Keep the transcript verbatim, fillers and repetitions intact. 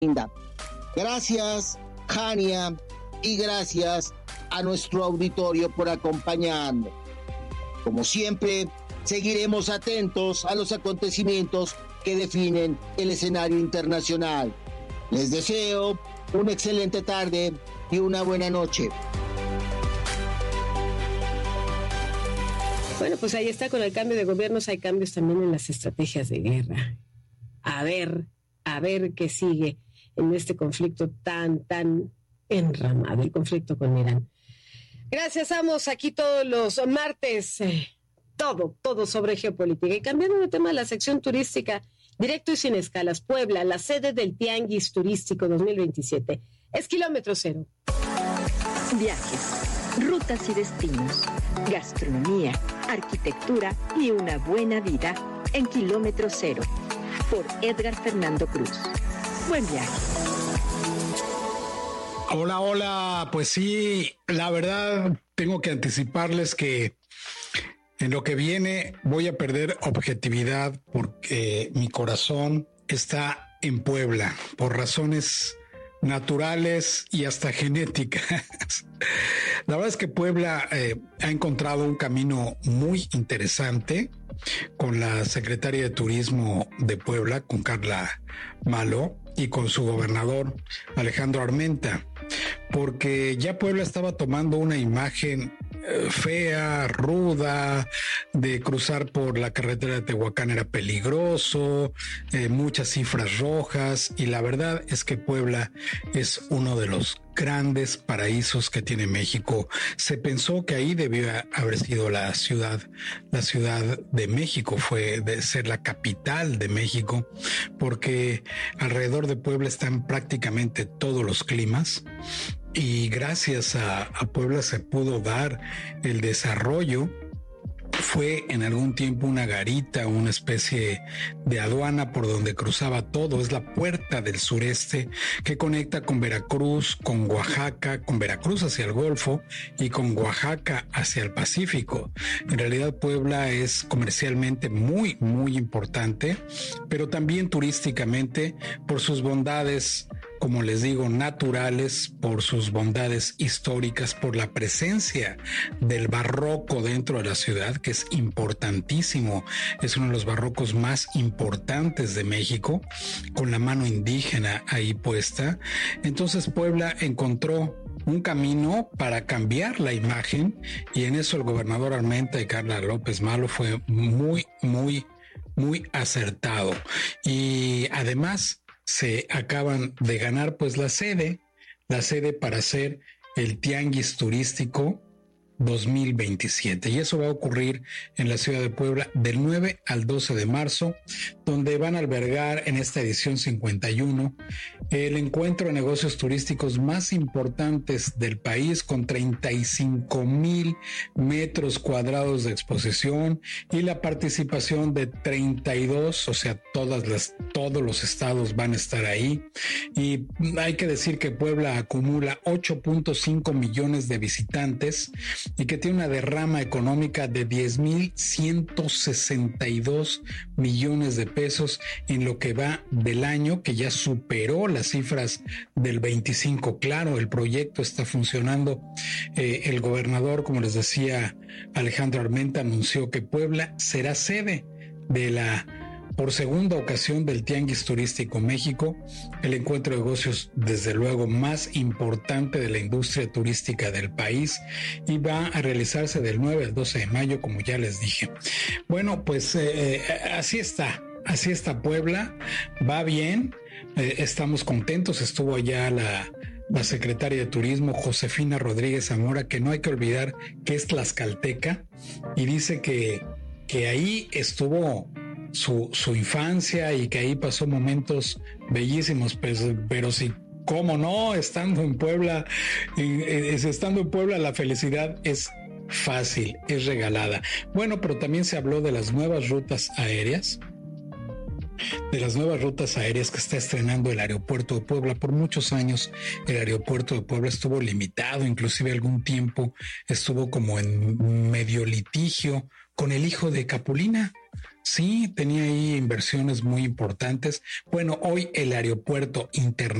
Gracias, Jania, y gracias a nuestro auditorio por acompañarnos. Como siempre, seguiremos atentos a los acontecimientos que definen el escenario internacional. Les deseo una excelente tarde y una buena noche. Bueno, pues ahí está, con el cambio de gobiernos hay cambios también en las estrategias de guerra. A ver, a ver qué sigue en este conflicto tan, tan enramado, el conflicto con Irán. Gracias, Amos, aquí todos los martes, eh, todo, todo sobre geopolítica. Y cambiando de tema, la sección turística, directo y sin escalas, Puebla, la sede del Tianguis Turístico dos mil veintisiete, es kilómetro cero. Viajes, rutas y destinos, gastronomía, arquitectura y una buena vida en kilómetro cero, por Edgar Fernando Cruz. Buen viaje. Hola, hola, pues sí, la verdad tengo que anticiparles que en lo que viene voy a perder objetividad porque mi corazón está en Puebla por razones naturales y hasta genéticas. La verdad es que Puebla eh, ha encontrado un camino muy interesante con la secretaria de Turismo de Puebla, con Carla Malo, y con su gobernador Alejandro Armenta, porque ya Puebla estaba tomando una imagen eh, fea, ruda, de cruzar por la carretera de Tehuacán era peligroso, eh, muchas cifras rojas, y la verdad es que Puebla es uno de los grandes paraísos que tiene México. Se pensó que ahí debió haber sido la ciudad, la ciudad de México, fue de ser la capital de México, porque alrededor de Puebla están prácticamente todos los climas, y gracias a, a Puebla se pudo dar el desarrollo. Fue en algún tiempo una garita, una especie de aduana por donde cruzaba todo. Es la puerta del sureste que conecta con Veracruz, con Oaxaca, con Veracruz hacia el Golfo y con Oaxaca hacia el Pacífico. En realidad Puebla es comercialmente muy, muy importante, pero también turísticamente por sus bondades, como les digo, naturales, por sus bondades históricas, por la presencia del barroco dentro de la ciudad, que es importantísimo, es uno de los barrocos más importantes de México, con la mano indígena ahí puesta. Entonces Puebla encontró un camino para cambiar la imagen, y en eso el gobernador Armenta y Carla López Malo fue muy, muy, muy acertado. Y además se acaban de ganar pues la sede, la sede para hacer el Tianguis Turístico dos mil veintisiete, y eso va a ocurrir en la ciudad de Puebla del nueve al doce de marzo, donde van a albergar en esta edición cincuenta y uno el encuentro de negocios turísticos más importantes del país, con treinta y cinco mil metros cuadrados de exposición y la participación de treinta y dos, o sea, todas las, todos los estados van a estar ahí. Y hay que decir que Puebla acumula ocho punto cinco millones de visitantes y que tiene una derrama económica de diez mil ciento sesenta y dos millones de pesos en lo que va del año, que ya superó las cifras del veinticinco. Claro, el proyecto está funcionando. Eh, el gobernador, como les decía, Alejandro Armenta, anunció que Puebla será sede de la por segunda ocasión del Tianguis Turístico México, el encuentro de negocios desde luego más importante de la industria turística del país, y va a realizarse del nueve al doce de mayo, como ya les dije. Bueno, pues eh, así está, así está Puebla, va bien, eh, estamos contentos. Estuvo allá la la secretaria de Turismo, Josefina Rodríguez Zamora, que no hay que olvidar que es tlaxcalteca, y dice que, que ahí estuvo Su, su infancia y que ahí pasó momentos bellísimos, pues, pero sí, cómo no, estando en Puebla, eh, estando en Puebla la felicidad es fácil, es regalada. Bueno, pero también se habló de las nuevas rutas aéreas, de las nuevas rutas aéreas que está estrenando el aeropuerto de Puebla. Por muchos años el aeropuerto de Puebla estuvo limitado, inclusive algún tiempo estuvo como en medio litigio con el hijo de Capulina, Sí, tenía ahí inversiones muy importantes. Bueno, hoy el aeropuerto internacional